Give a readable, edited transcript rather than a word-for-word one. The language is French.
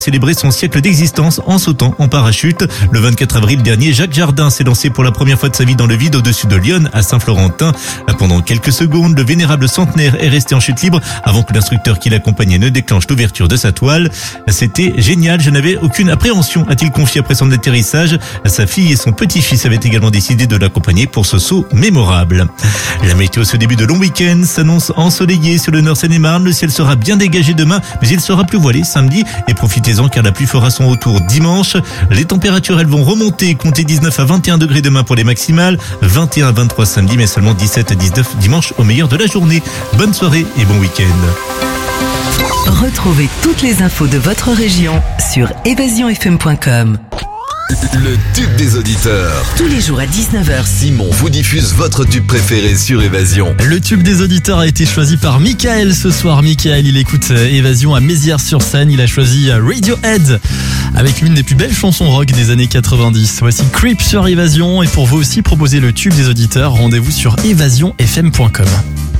célébrer son siècle d'existence en sautant en parachute. Le 24 avril dernier, Jacques Jardin s'est lancé pour la première fois de sa vie dans le vide au-dessus de Lyon, à Saint-Florentin. Pendant quelques secondes, le vénérable centenaire est resté en chute libre avant que l'instructeur qui l'accompagnait ne déclenche l'ouverture de sa toile. C'était génial, je n'avais aucune appréhension, a-t-il confié après son atterrissage. Sa fille et son petit-fils avaient également décidé de l'accompagner pour ce saut mémorable. La météo ce début de long week-end s'annonce ensoleillée sur le nord Seine-et-Marne. Le ciel sera bien dégagé demain, mais il sera plus voilé samedi et profitez-en car la pluie fera son retour dimanche. Les températures, elles vont remonter, comptez 19 à 21 degrés demain pour les maximales, 21 à 23 samedi, mais seulement 17 à 19 dimanche au meilleur de la journée. Bonne soirée et bon week-end. Retrouvez toutes les infos de votre région sur évasionfm.com. Le tube des auditeurs. Tous les jours à 19h. Simon vous diffuse votre tube préféré sur Évasion. Le tube des auditeurs a été choisi par Michael ce soir. Michael, il écoute Évasion à Mézières-sur-Seine. Il a choisi Radiohead avec l'une des plus belles chansons rock des années 90. Voici Creep sur Évasion. Et pour vous aussi proposer le tube des auditeurs, rendez-vous sur évasionfm.com.